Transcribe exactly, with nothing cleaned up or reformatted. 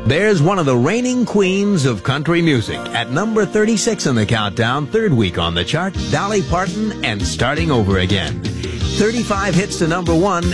There's one of the reigning queens of country music at number thirty-six in the countdown, third week on the chart, Dolly Parton and Starting Over Again. thirty-five hits to number one